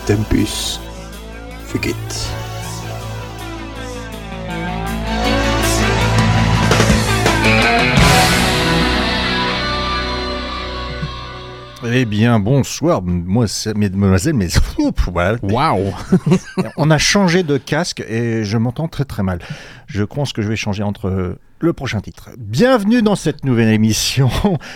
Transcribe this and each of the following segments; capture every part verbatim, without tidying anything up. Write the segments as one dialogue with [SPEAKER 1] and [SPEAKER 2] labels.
[SPEAKER 1] Tempus Fugit.
[SPEAKER 2] Eh bien, bonsoir, moi, c'est mesdemoiselles, mais voilà.
[SPEAKER 3] Waouh.
[SPEAKER 2] On a changé de casque et je m'entends très très mal. Je pense que je vais changer entre le prochain titre. Bienvenue dans cette nouvelle émission.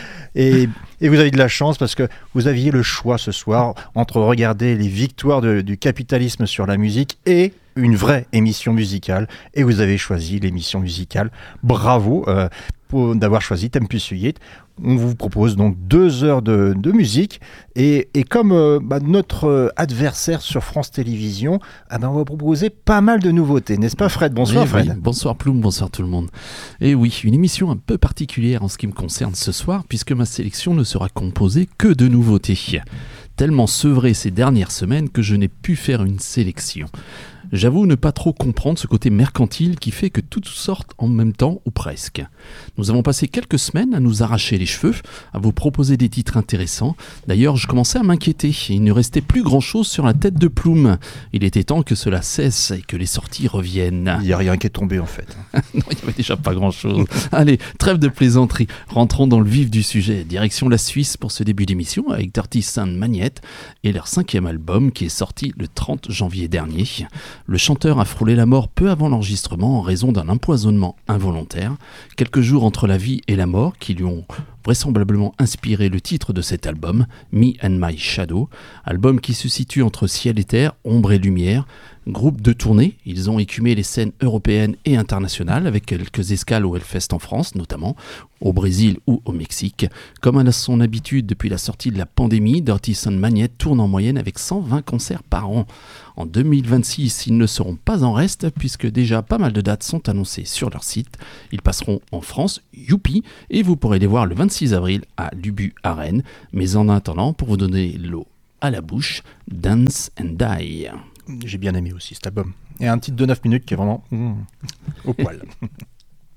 [SPEAKER 2] Et, et vous avez de la chance parce que vous aviez le choix ce soir entre regarder les victoires de, du capitalisme sur la musique et une vraie émission musicale. Et vous avez choisi l'émission musicale. Bravo euh, pour, d'avoir choisi Tempus Fugit. On vous propose donc deux heures de, de musique et, et comme euh, bah, notre euh, adversaire sur France Télévisions, ah bah, on va proposer pas mal de nouveautés, n'est-ce pas Fred ? Bonsoir
[SPEAKER 3] oui,
[SPEAKER 2] Fred.
[SPEAKER 3] Oui. Bonsoir Ploum, bonsoir tout le monde. Et oui, une émission un peu particulière en ce qui me concerne ce soir puisque ma sélection ne sera composée que de nouveautés. Tellement sevré ces dernières semaines que je n'ai pu faire une sélection. J'avoue ne pas trop comprendre ce côté mercantile qui fait que tout sorte en même temps ou presque. Nous avons passé quelques semaines à nous arracher les cheveux, à vous proposer des titres intéressants. D'ailleurs, je commençais à m'inquiéter. Il ne restait plus grand-chose sur la tête de Ploum. Il était temps que cela cesse et que les sorties reviennent.
[SPEAKER 2] Il n'y a rien qui est tombé en fait.
[SPEAKER 3] Non, il n'y avait déjà pas grand-chose. Allez, trêve de plaisanterie. Rentrons dans le vif du sujet. Direction la Suisse pour ce début d'émission avec Dirty Sound Magnet et leur cinquième album qui est sorti le trente janvier dernier. Le chanteur a frôlé la mort peu avant l'enregistrement en raison d'un empoisonnement involontaire, quelques jours entre la vie et la mort qui lui ont vraisemblablement inspiré le titre de cet album, Me and My Shadow, album qui se situe entre ciel et terre, ombre et lumière. Groupe de tournée, ils ont écumé les scènes européennes et internationales avec quelques escales au Hellfest en France notamment, au Brésil ou au Mexique. Comme à son habitude depuis la sortie de la pandémie, Dirty Sound Magnet tourne en moyenne avec cent vingt concerts par an. En deux mille vingt-six, ils ne seront pas en reste puisque déjà pas mal de dates sont annoncées sur leur site. Ils passeront en France, youpi, et vous pourrez les voir le vingt-six avril à l'Ubu à Rennes. Mais en attendant, pour vous donner l'eau à la bouche, Dance and Die.
[SPEAKER 2] J'ai bien aimé aussi cet album. Et un titre de neuf minutes qui est vraiment mmh, au poil.